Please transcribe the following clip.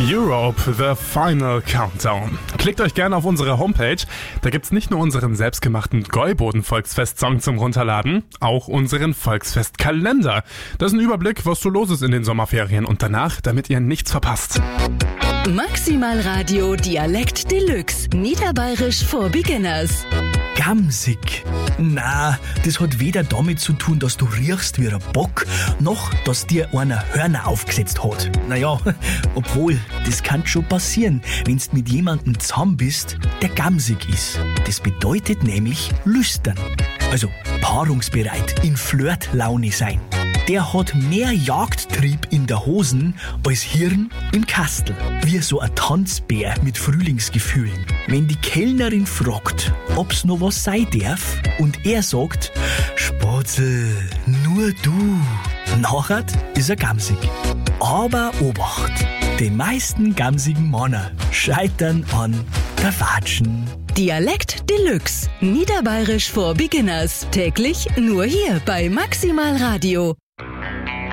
Europe, the final countdown. Klickt euch gerne auf unsere Homepage. Da gibt's nicht nur unseren selbstgemachten Gäuboden-Volksfest-Song zum Runterladen, auch unseren Volksfest-Kalender. Das ist ein Überblick, was so los ist in den Sommerferien und danach, damit ihr nichts verpasst. Maximal Radio Dialekt Deluxe. Niederbayerisch for Beginners. Gamsig. Na, das hat weder damit zu tun, dass du riechst wie ein Bock, noch dass dir einer Hörner aufgesetzt hat. Naja, obwohl, das kann schon passieren, wenn's mit jemandem zusammen bist, der gamsig ist. Das bedeutet nämlich lüstern. Also paarungsbereit, in Flirtlaune sein. Der hat mehr Jagdtrieb in der Hosen als Hirn im Kastel. Wie so ein Tanzbär mit Frühlingsgefühlen. Wenn die Kellnerin fragt, ob's noch was sein darf, und er sagt, Spatzel, nur du, nachher ist er gamsig. Aber Obacht, die meisten gamsigen Männer scheitern an der Watschen. Dialekt Deluxe. Niederbayerisch for Beginners. Täglich nur hier bei Maximal Radio.